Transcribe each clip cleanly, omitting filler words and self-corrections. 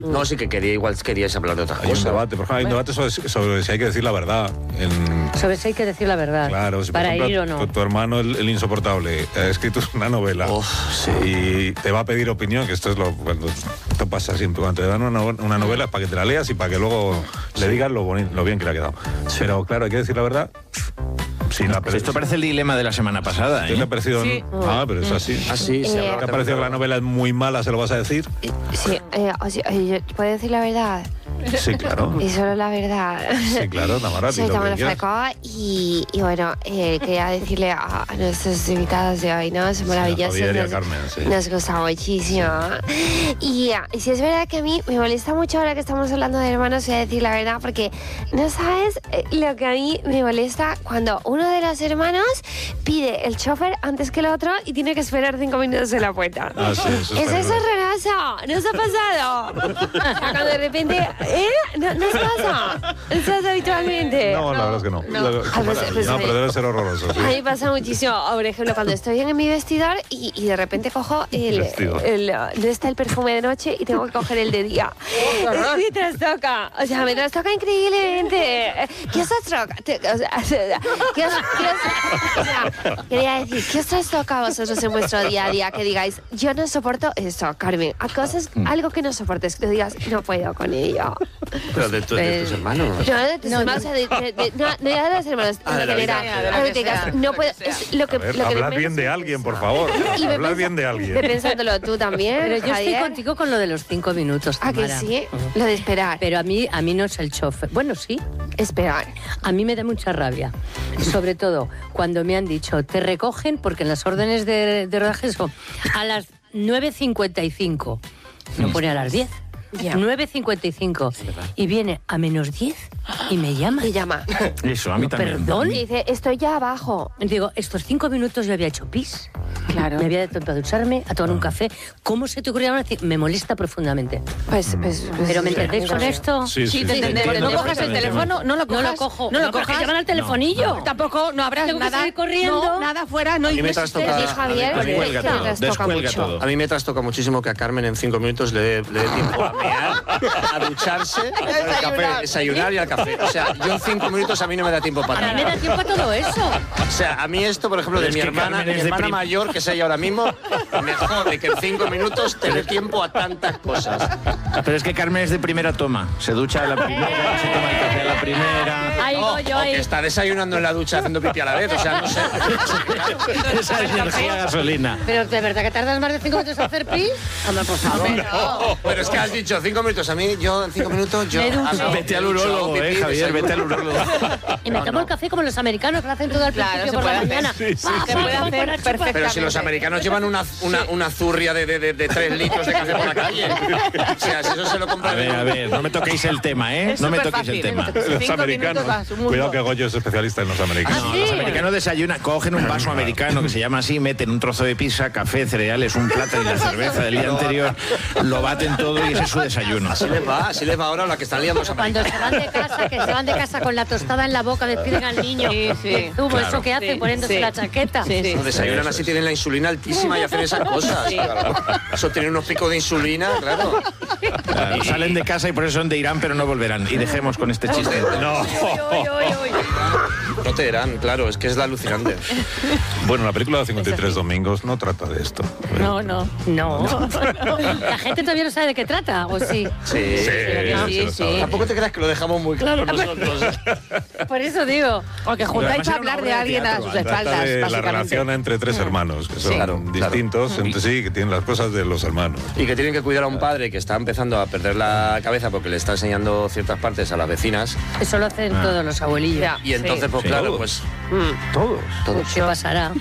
No, sí que queríais hablar de otras Hay un cosas. debate, por ejemplo, hay un debate sobre si hay que decir la verdad. Sobre si hay que decir la verdad. Claro, si por para ejemplo, ir o no. tu hermano, el insoportable, ha escrito una novela y te va a pedir opinión, que esto es cuando esto pasa siempre, cuando te dan una novela es para que te la leas y para que luego le digas lo bien que le ha quedado. Pero claro, hay que decir la verdad. Sí, esto parece el dilema de la semana pasada. ¿Te ha parecido? Sí. Ah, pero es así. Así, ¿Te ha parecido que la novela es muy mala, se lo vas a decir? Sí, ¿puedo decir la verdad? Sí, claro. Y solo la verdad. Sí, claro, Tamara. Soy Tamara Falcó y bueno, quería decirle a nuestros invitados de hoy, ¿no? Son maravillosos. Javier y a Carmen, sí. Nos gusta muchísimo. Y si es verdad que a mí me molesta mucho ahora que estamos hablando de hermanos, voy a decir la verdad, porque no sabes lo que a mí me molesta cuando uno de los hermanos pide el chofer antes que el otro y tiene que esperar 5 minutos en la puerta. Ah, sí, eso Es está horroroso. ¿No os ha pasado? Cuando de repente... ¿No os pasa? ¿Eso es habitualmente? No, la verdad es que no. No, pero debe ser horroroso. Sí. A mí me pasa muchísimo. Por ejemplo, cuando estoy en mi vestidor y de repente cojo no está el perfume de noche y tengo que coger el de día. Me trastoca. O sea, me trastoca increíblemente. ¿Qué os trastoca? Quería decir, ¿qué os trastoca a vosotros en vuestro día a día? Que digáis, yo no soporto eso, Carmen. A cosas, algo que no soportes, que digas, no puedo con ello. Pero de tus hermanos. No, de tus hermanos, no ya de los hermanos, en general. No puedo, es lo que Hablar bien de alguien, por favor. Hablar bien de alguien. Pensándolo tú también, Pero yo Javier. estoy contigo con lo de los 5 minutos, ¿A que Tamara. sí? Lo de esperar. Pero a mí no es el chofer. Bueno, sí. Esperar. A mí me da mucha rabia. Sobre todo cuando me han dicho, te recogen, porque en las órdenes de rodaje son a las 9:55. No pone a las 10. Ya. 9:55. Y viene a -10 y me llama. Y llama. Eso, a mí también. ¿Perdón? Y dice, estoy ya abajo. Digo, estos 5 minutos yo había hecho pis. Claro. Me había dado tiempo a ducharme, a tomar un café. ¿Cómo se te ocurrió decir? Me molesta profundamente. ¿Pero me entendéis con esto? Sí, sí. te entendemos. Sí, No sí, cojas sí, el sí, teléfono, no lo No cojas. lo cojo. No lo porque cojas. llaman al telefonillo. Tampoco, no habrás Tengo que nada. salir corriendo. No, nada fuera, no A mí me insistes. trastoca. Sí, Javier, a mí- Descuelga que todo, trastoca descuelga mucho. todo. A mí me trastoca muchísimo que a Carmen en 5 minutos le dé tiempo a mear, a ducharse, al café, desayunar y al café. O sea, yo en 5 minutos a mí no me da tiempo para A mí me nada. da tiempo a todo eso. O sea, a mí esto, por ejemplo, de Es mi que hermana, Carmen de mi es de hermana prim- mayor, que es ella ahora mismo, me jode que en 5 minutos te dé tiempo a tantas cosas. Pero es que Carmen es de primera toma. Se ducha a la primera, se toma el café a la primera. Ahí O voy yo, que ahí. está desayunando en la ducha haciendo pipí a la vez, o sea, no sé. Esa es energía gasolina. Pero de verdad que tardas más de 5 minutos en hacer pis. Anda, por favor. Pero es que has dicho 5 minutos, a mí, yo en 5 minutos, yo... Me ducho. hago- Vete al me ducho, urólogo, pipí, Javier, desayuno. vete al urólogo. Y me tomo el café como los americanos que lo hacen todo al Claro, principio se por la puede hacer. mañana. Sí, sí, Pa, Se pa, puede pa, hacer pa, pa, perfectamente. Pero si los americanos llevan una zurria de 3 litros de café por la calle. O sea, si eso se lo compran... A ver, no me toquéis el tema, ¿eh? Es No me superfácil. toquéis el tema. Los 5 americanos. minutos a su mundo. Cuidado que Goyo es especialista en los americanos. No, los americanos desayunan, cogen un vaso americano que se llama así, meten un trozo de pizza, café, cereales, un plátano y la cerveza del día anterior, lo baten todo y ese es su desayuno. Así les va ahora a la que están liando los Cuando americanos. se van de casa, que se van de casa con la tostada en la boca, despiden al niño. Sí, sí. El zumo, Claro. eso que hacen Sí, poniéndose sí. la chaqueta. Sí, sí. Cuando desayunan así, tienen la insulina altísima y hacen esas cosas. Eso tiene unos picos de insulina, claro. Claro, salen de casa y por eso son de Irán, pero no volverán. Y dejemos con este chiste. No. No te dirán, claro, es que es la alucinante. Bueno, la película de 53 domingos no trata de esto. No, no. No. La gente todavía no sabe de qué trata, ¿o sí? Sí. Sí, lo sí. sabe. Tampoco te creas que lo dejamos muy claro nosotros. Por eso digo. O que juntáis a hablar de alguien a sus Trata espaldas, de la básicamente. relación entre 3 hermanos, que son Claro, distintos entre sí, que tienen las cosas de los hermanos. Y que tienen que cuidar a un padre que está empezando a perder la cabeza porque le está enseñando ciertas partes a las vecinas. Eso lo hacen todos los abuelillos. Ya. Y entonces, pues Sí. claro, Todos. pues... Todos. ¿Qué pasará?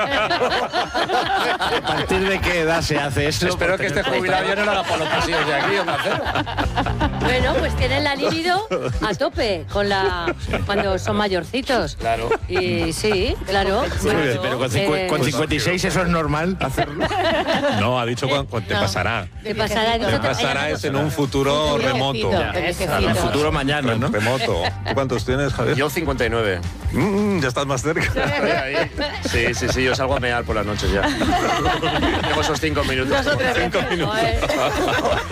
¿A partir de qué edad se hace eso? Espero que este jubilado ya no lo haga por los pasillos de aquí, Onda Cero. Bueno, pues tienen la libido a tope cuando son mayorcitos. Claro. Y sí, claro. Pero con 56 eso es normal hacerlo. No, ha dicho cuando te pasará. ¿Qué pasará? Te pasará es en un futuro remoto. En el futuro mañana, ¿no? Remoto. ¿Tú cuántos tienes, Javier? Yo 59. Ya estás más cerca. Ahí. Sí, yo salgo a mear por las noches ya. Tengo esos 5 minutos. 5 minutos.